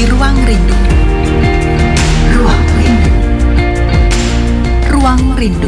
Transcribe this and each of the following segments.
di Ruang Rindu. Ruang Rindu. Ruang Rindu.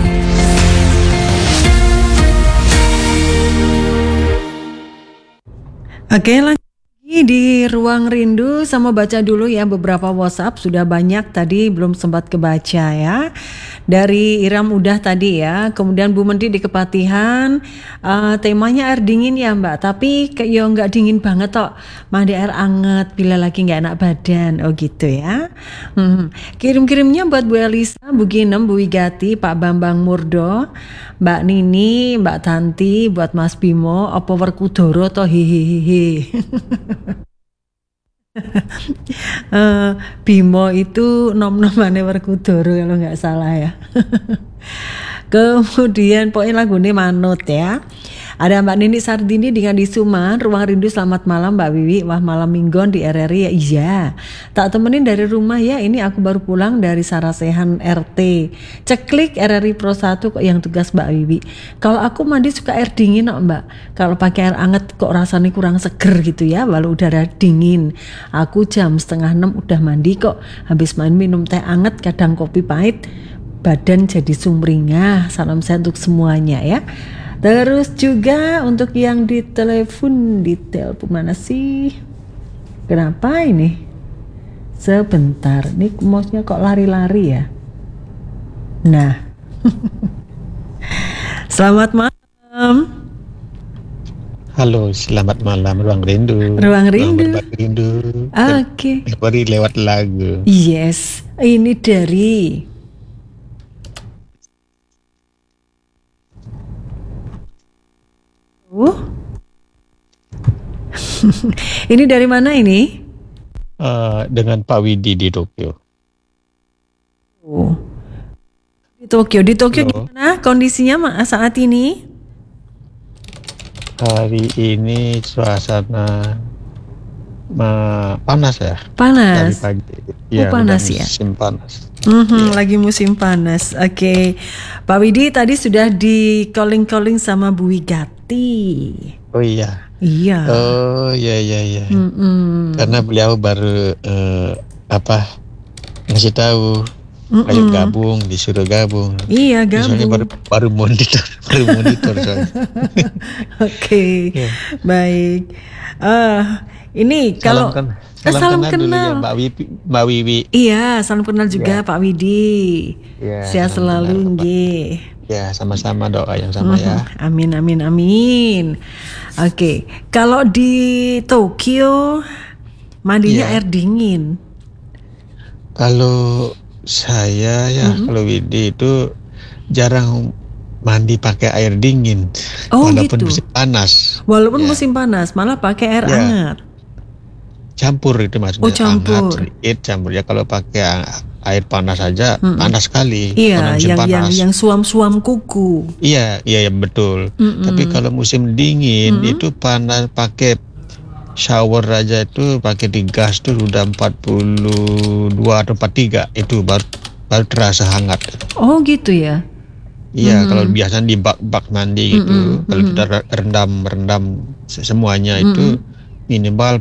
Oke, lanjut lagi di Ruang Rindu. Sama baca dulu ya beberapa WhatsApp. Sudah banyak tadi belum sempat kebaca ya. Dari Iram udah tadi ya. Kemudian Bu Menteri di Kepatihan, temanya air dingin ya Mbak. Tapi ya nggak dingin banget kok. Mandi air anget bila lagi nggak enak badan. Oh gitu ya. Kirim-kirimnya buat Bu Elisa, Bu Ginem, Bu Wigati, Pak Bambang Murdo, Mbak Nini, Mbak Tanti, buat Mas Bimo, Opo Werkudara toh hihihi. Bimo itu nom-nomane Werkudara kalau nggak salah ya. Kemudian pokoknya lagunya manut ya. Ada Mbak Nini Sardini dengan di Suman, Ruang Rindu selamat malam Mbak Wiwi, wah malam minggon di RRI ya iya. Tak temenin dari rumah ya, ini aku baru pulang dari Sarasehan RT. Ceklik RRI Pro 1 kok yang tugas Mbak Wiwi. Kalau aku mandi suka air dingin kok Mbak. Kalau pakai air anget kok rasanya kurang seger gitu ya, walau udara dingin. Aku jam 5:30 udah mandi kok. Habis main minum teh anget kadang kopi pahit. Badan jadi sumringah. Salam sehat untuk semuanya ya. Terus juga untuk yang di telepon mana sih? Kenapa ini? Sebentar, ini mouse-nya kok lari-lari ya? Nah, selamat malam. Halo, selamat malam Ruang Rindu. Ruang Rindu. Berbagi rindu. Oke. Beri lewat lagu. Yes, ini dari ini dari mana ini? Dengan Pak Widi di Tokyo. Di Tokyo Halo. Gimana kondisinya saat ini? Hari ini suasana panas ya. Panas. Dari pagi. Ya, panas ya. Musim panas. Lagi musim panas. Oke. Pak Widi tadi sudah di calling sama Bu Wigati. Oh iya. Iya. Oh iya. Karena beliau baru ngasih tahu. Ayo gabung, disuruh gabung. Iya, gabung. Soalnya baru monitor soalnya. Oke. Yeah. Baik. Ini kalau salam kenal dulu ya Mbak Wiwi. Iya, salam kenal juga Pak Widi. Ya, sehat selalu nggih. Ya, sama-sama doa yang sama ya. Amin. Oke. Kalau di Tokyo mandinya air dingin. Kalau saya kalau Widi itu jarang mandi pakai air dingin. Walaupun gitu. musim panas. Walaupun musim panas, malah pakai air hangat. Campur itu maksudnya. Campur. Hangat, campur ya. Kalau pakai air panas saja panas sekali. Iya, yang suam-suam kuku. Iya betul. Tapi kalau musim dingin itu panas, pakai shower aja itu pakai di gas tuh udah 42 atau 43 itu baru terasa hangat. Oh gitu ya. Iya, kalau biasanya di bak mandi gitu, kalau kita rendam semuanya itu minimal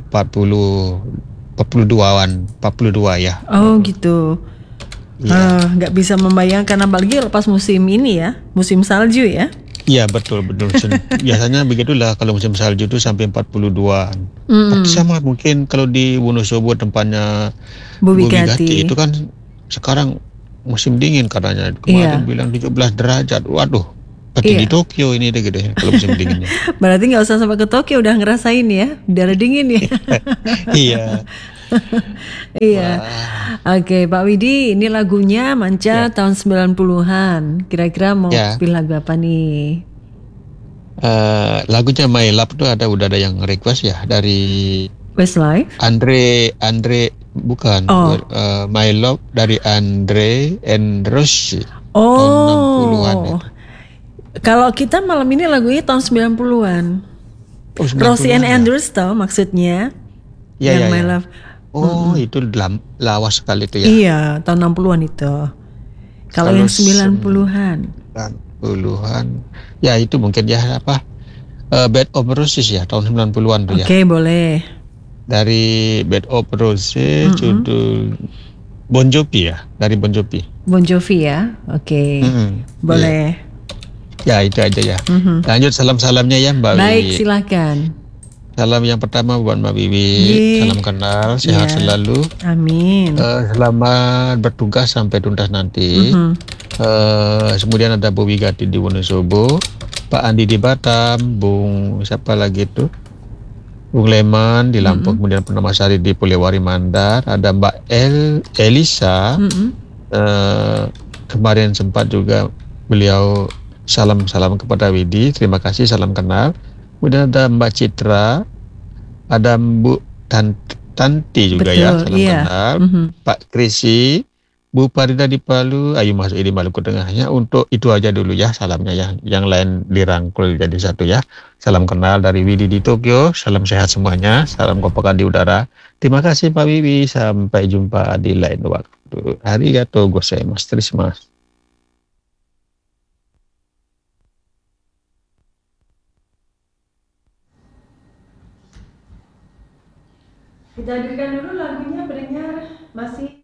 42 ya. Oh gitu. Nggak bisa membayangkan apalagi lepas musim ini ya, musim salju ya. Iya betul. Biasanya begitulah kalau musim salju itu sampai 42. Tapi sama mungkin kalau di Wonosobo tempatnya Bu Wigati itu kan sekarang musim dingin katanya. Kemarin bilang 17 derajat. Waduh. Di Tokyo ini deh gede kalau musim dinginnya. Berarti nggak usah sampai ke Tokyo udah ngerasain ya udara dingin ya. Iya. Iya. Oke, Pak Widi, ini lagunya Manca tahun 90-an. Kira-kira mau pilih lagu apa nih? Lagunya My Love tuh udah ada yang request ya dari Westlife. Andre bukan. My Love dari Andre and Rossi. Tahun 60-an itu. Kalau kita malam ini lagunya tahun 90-an. Rosie and Andrews tau maksudnya. Yang My Love. Itu lawas sekali itu ya. Iya, tahun 60-an itu. Kalau yang 90-an. 90-an. Ya itu mungkin ya Bed of Roses ya tahun 90-an tuh ya. Oke, boleh. dari Bed of Roses, judul Bon Jovi ya, dari Bon Jovi. Bon Jovi ya. Oke. Mm-mm. Boleh. Ya itu aja ya. Lanjut salam-salamnya ya Mbak Baik, Wiwi. silakan. Salam yang pertama buat Mbak Wiwi. Ye. Salam kenal, sehat Ya. selalu. Amin. Selamat bertugas sampai tuntas nanti. Kemudian ada Bu Wigati di Wonosobo, Pak Andi di Batam, Bung siapa lagi itu? Bung Leman di Lampung, kemudian Purnamasari di Polewari Mandar, ada Mbak Elisa. Kemarin sempat juga beliau salam kepada Widi, terima kasih, salam kenal. Kemudian ada Mbak Citra, ada Bu Tanti juga. Betul, ya, salam iya. kenal. Pak Krisi, Bu Farida di Palu, Ayu Masuk di Maluku Tengahnya. Untuk itu aja dulu ya salamnya ya, yang lain dirangkul jadi satu ya. Salam kenal dari Widi di Tokyo, salam sehat semuanya, salam kopakan di udara. Terima kasih Pak Wiwi, sampai jumpa di lain waktu. Arigatou gozaimasu, terima kasih. Kita hadirkan dulu lagunya pendengar masih